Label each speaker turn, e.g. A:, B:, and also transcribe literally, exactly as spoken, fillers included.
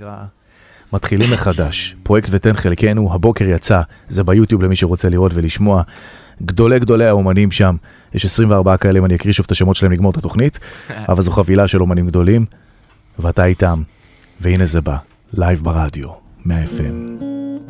A: נקרא מתחילים מחדש. פרויקט ותן חלקנו, הבוקר יצא, זה ביוטיוב למי שרוצה לראות ולשמוע. גדולי גדולי האומנים שם, יש עשרים וארבעה כאלה, אם אני אקריא שוב את השמות שלהם לגמור את התוכנית, אבל זו חבילה של אומנים גדולים, ואתה איתם, והנה זה בא, לייב ברדיו, מאה אף אם.